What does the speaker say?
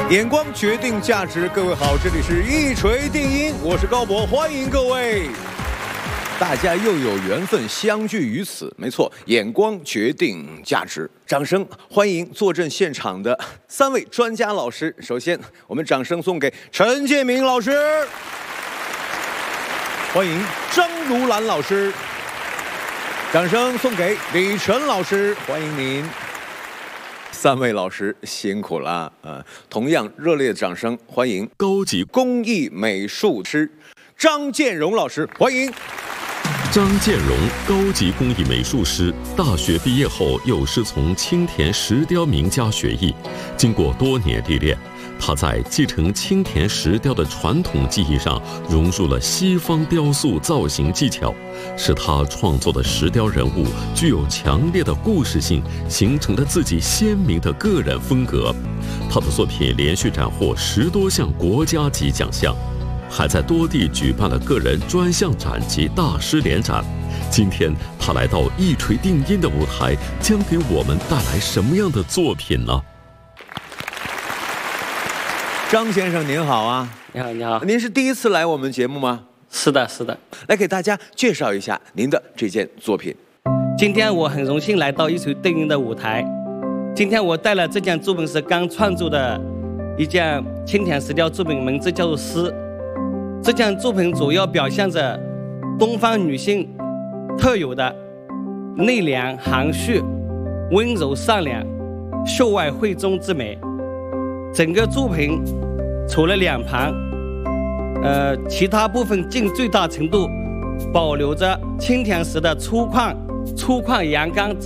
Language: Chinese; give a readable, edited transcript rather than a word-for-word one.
眼光决定价值，各位好，这里是一锤定音，我是高博，欢迎各位。大家又有缘分相聚于此，没错，眼光决定价值。掌声欢迎坐镇现场的3位专家老师。首先，我们掌声送给陈建明老师，欢迎张如兰老师。掌声送给李晨老师，欢迎您。3位老师辛苦了，同样热烈的掌声欢迎高级工艺美术师张建荣老师，欢迎。 张建荣，高级工艺美术师，大学毕业后又师从青田石雕名家学艺，经过多年历练，他在继承青田石雕的传统技艺上融入了西方雕塑造型技巧，使他创作的石雕人物具有强烈的故事性，形成了自己鲜明的个人风格。他的作品连续斩获10多项国家级奖项，还在多地举办了个人专项展及大师联展。今天他来到一锤定音的舞台，将给我们带来什么样的作品呢？ 张先生您好啊！ 你好，你好。 您是第一次来我们节目吗？ 是的，是的。 来给大家介绍一下您的这件作品。 今天我很荣幸来到一锤定音的舞台。今天我带了这件作品是刚创作的一件青田石雕作品，名字叫做《诗》。这件作品主要表现着东方女性特有的内敛、含蓄、温柔、善良、秀外慧中之美。整个作品除了两旁，其他部分尽最大程度保留着青田石的粗犷阳刚